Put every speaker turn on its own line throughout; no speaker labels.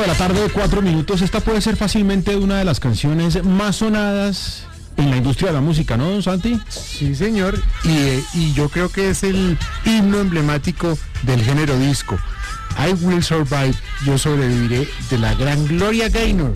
de la tarde, 4 minutos. Esta puede ser fácilmente una de las canciones más sonadas en la industria de la música, ¿no, don Santi?
Sí, señor, y yo creo que es el himno emblemático del género disco. I Will Survive, Yo Sobreviviré, de la gran Gloria Gaynor.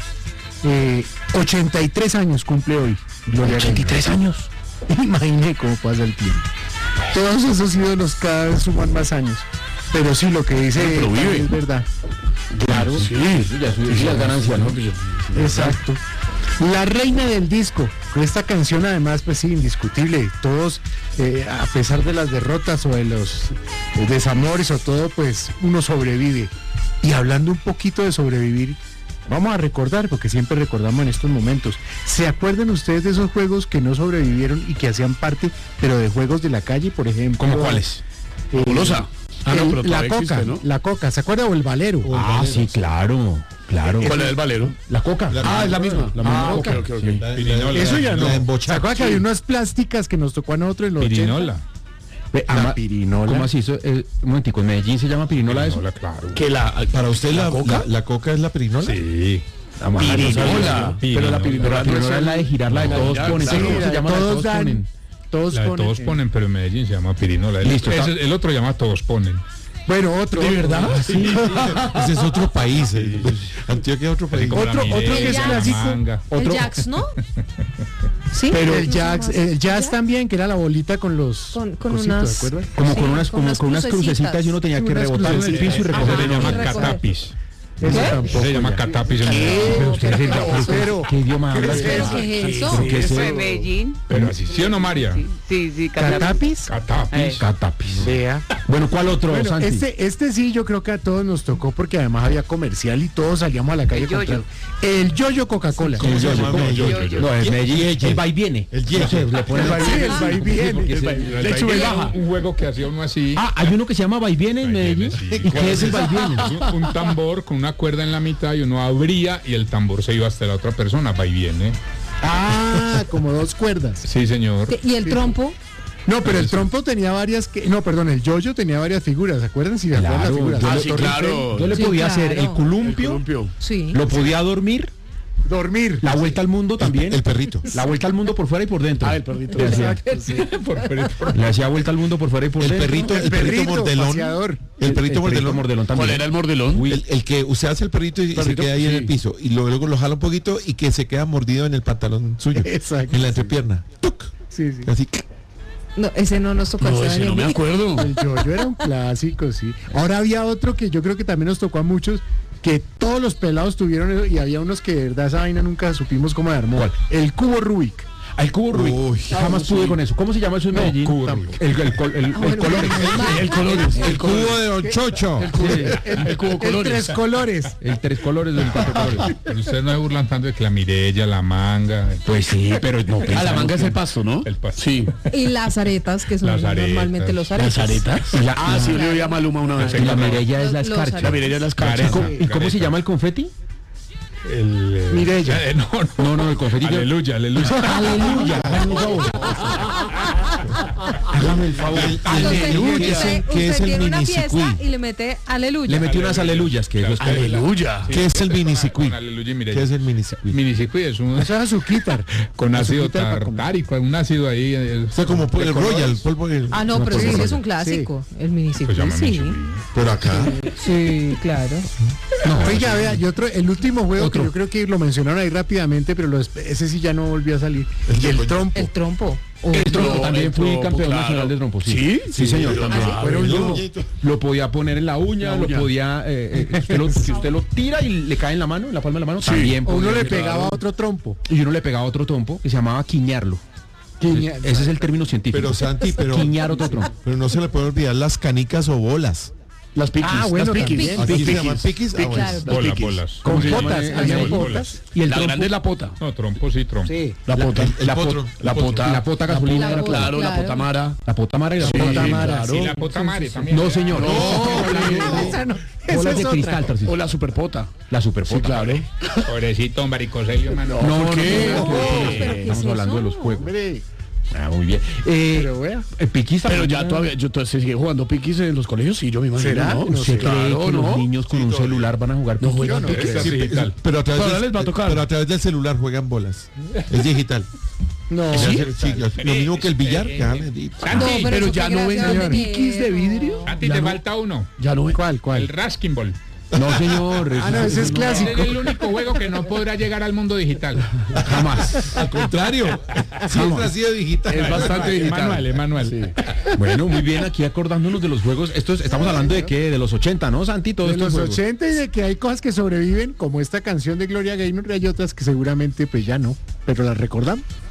83 años cumple hoy Gloria
83
Gaynor.
años.
Imagine cómo pasa el tiempo. Todos esos ídolos cada vez suman más años. Pero sí, lo que dice es verdad. Claro.
Sí, ya es ganancia, ¿no?
Exacto. La reina del disco, con esta canción además, pues sí, indiscutible, todos, a pesar de las derrotas o de los desamores o todo, pues uno sobrevive. Y hablando un poquito de sobrevivir, vamos a recordar, porque siempre recordamos en estos momentos, ¿se acuerdan ustedes de esos juegos que no sobrevivieron y que hacían parte, pero de juegos de la calle, por ejemplo?
¿Cómo cuáles?
Golosa.
Pero la coca, existe, ¿no? La coca, ¿se acuerda? O el valero.
Sí, claro.
¿Cuál es el valero?
La coca.
Es la misma.
Ok.
Sí.
Eso ya no. ¿Se acuerda que había
Sí.
unas plásticas que nos tocó a nosotros en los
Pirinola.
80? La pirinola.
¿Cómo así? Un momentico, ¿en Medellín se llama pirinola eso?
Claro.
Que
Para usted la coca es la pirinola.
Sí.
pirinola. Pero la pirinola no
pirinola es la de girar, la de todos ponen.
Sí,
¿Cómo se llama? La de
todos
todos
dan.
ponen.
Todos
La de
ponen.
todos ponen, pero en Medellín se llama pirinola.
Listo,
El otro llama todos ponen.
Bueno, otro.
¿De verdad?
Sí.
Ese es otro país. Antioquia es otro país.
Como la
Otro
Mireya,
que es
la
clásico.
manga.
Otro.
El Jax, ¿no? Sí.
Pero
¿cómo
el
se llama?
jazz también, que era la bolita con los
Con
cositos,
unas-
¿se acuerdan?
Como
Sí,
con unas,
con
como
unas
con unas crucecitas y uno tenía que
Unas
rebotar en el
crucecitas.
piso y
Ese
recoger.
se llama
recoger.
catapis.
Eso tampoco.
Ese se llama
ya.
catapis.
Pero usted es
Pero-
¿qué idioma habla?
¿Pero qué es eso?
¿Pero qué es
Eso de
eso?
Medellín.
Pero así, ¿sí o no, María?
Sí,
¿Catapis?
Catapis.
Catapis.
Vea.
Bueno, ¿cuál otro,
Bueno,
Santi?
este sí yo creo que a todos nos tocó porque además había comercial y todos salíamos a la calle a
El yoyo.
comprar. El yoyo Coca-Cola.
¿Cómo se llama?
No, es Medellín. El va y viene.
El ye.
No sé, le ponen
El va y viene.
porque
El
se-
va y viene.
le sube y baja.
Un juego que hacía uno así.
Hay uno que se llama va y viene en Medellín.
Sí.
¿Y qué es el va y viene?
Un tambor con una cuerda en la mitad y uno abría y el tambor se iba hasta la otra persona. Va y viene.
Como dos cuerdas.
Sí, señor.
¿Y el trompo?
No, pero el trompo tenía el yoyo tenía varias figuras, ¿se acuerdan? Si se acuerdan las figuras.
yo
Ah,
le-
sí, claro.
Yo le
Sí,
podía hacer
claro.
el columpio,
Columpio.
Sí.
lo podía dormir,
Dormir.
la vuelta al mundo también.
El perrito.
La vuelta al mundo por fuera y por dentro.
El perrito.
Le hacía, le hacía vuelta al mundo por fuera y por
El
dentro.
perrito mordelón.
paseador.
El perrito mordelón.
también.
¿Cuál era el mordelón?
El que usted hace el perrito y se
Perrito,
queda ahí en
sí.
el piso. Y luego lo jala un poquito y que se queda mordido en el pantalón suyo.
Exacto.
En la entrepierna. ¡Tuc!
Sí, sí.
Así.
No, ese no nos tocó.
No,
ese
ese no me
año.
acuerdo.
El yoyo era un clásico, sí. Ahora había otro que yo creo que también nos tocó a muchos, que todos los pelados tuvieron eso, y había unos que de verdad esa vaina nunca supimos cómo de armó.
¿Cuál?
El cubo Rubik.
El cubo Rubik.
Uy.
Jamás pude con eso. ¿Cómo se llama eso en Medellín?
cubo
Tampoco.
Rubik.
El colores.
El colores.
El cubo de Don Chocho.
El cubo
El
colores.
tres colores.
El 3 colores del 4 colores.
Pero ustedes no se burlan tanto de que la Mireya, la manga,
Pues sí, pero no.
Ah, la manga es el pasto, ¿no?
el pasto.
Sí.
Y las aretas, que son
Las aretas.
normalmente los aretes.
¿Las aretas? Sí, le oí a Maluma una vez.
Y la Mireya es la
Los
escarcha.
La Mireya de las
¿Y
caras.
cómo se llama el confeti?
Mireya.
No, el confeti.
Aleluya.
Aleluya. Hágame el favor. Hágame el favor.
Aleluya.
Usted
¿Qué es el
tiene una
minicicuí?
fiesta y le mete aleluya.
Le metí unas aleluyas, que eso es
Aleluya.
¿Qué es el minicicuí?
Con aleluya y Mireya.
¿Qué es el minicicuí?
Minicicuí es un
Eso es azuquitar.
con ácido
Azuquita para comer.
tartárico, un ácido ahí.
O sea, como el Royal, polvo de...
Ah, no, pero
pues
sí
sí.
es un clásico. El
Pues
municipio.
llama
Sí.
minicicuí.
Pero acá.
Sí, claro.
Oiga, vea, y el último juego que yo creo que lo mencionaron ahí rápidamente, pero ese sí ya no volvió a salir. El trompo.
El trompo.
El trompo, también
el
fui
trompo,
campeón
claro.
nacional de trompo, sí.
¿Sí?
Sí, señor, también.
Pero
Lo podía poner en la uña, lo podía, si usted lo tira y le cae en la mano, en la palma de la mano, también
o uno
podía.
le pegaba a otro trompo.
Y uno le pegaba otro trompo que se llamaba quiñarlo. Ese es el término científico.
Pero Santi,
Quiñar otro trompo.
pero no se le puede olvidar las canicas o bolas.
Las piquis.
bueno,
las piquis.
también.
Aquí
Las
se llaman
piquis.
piquis.
Claro.
Bolas.
Con
se llama?
potas, había
bolas.
Y el
La
trompo,
grande es la pota.
No, trompo sí, trompo.
Sí.
La pota.
El potro.
La pota.
la pota gasolina.
La
era
pota.
claro.
Claro, la
Claro.
potamara.
La pota mara y la
Sí,
pota mara.
claro.
Y la potamare también.
No, señor.
Esa no, esa
Bolas
es
de
otra.
cristal, Tarcisio.
O la superpota.
La superpota.
Sí, claro.
Pobrecito, maricoselio, mano.
No,
¿Por qué?
¿pero qué
Estamos
es
hablando de
eso?
los juegos.
Hombre,
Ah, muy bien.
Pero vea.
Piquis
Pero
también,
ya todavía, se sigue jugando piquis en los colegios, sí, yo me imagino,
¿Será?
¿no?
No
¿Se
sé,
cree
claro,
que los
¿no?
niños con un celular van a jugar
No
piquis?
juegan
No,
piquis.
esa es digital.
Pero a través
Ahora
del,
les va a tocar.
pero a través del celular juegan bolas. Es digital.
No,
Sí, lo mismo que el billar. que bendito.
Santi,
Pero
eso
ya
qué
no
gracia
ven
va a
piquis de
tener,
vidrio.
Santi,
Ya
te
no-
falta uno.
Ya no ven.
¿Cuál?
El Raskin Ball.
No, señor.
Ah, no, ese es clásico.
Es el único juego que no podrá llegar al mundo digital.
Jamás.
Al contrario, siempre ha sido digital.
Es bastante digital.
Emanuel.
Bueno, muy bien, aquí acordándonos de los juegos. Estamos hablando de qué, de los 80, ¿no, Santi? Todos
De
estos
los
juegos.
80 y de que hay cosas que sobreviven, como esta canción de Gloria Gaynor, y hay otras que seguramente pues ya no, pero las recordamos.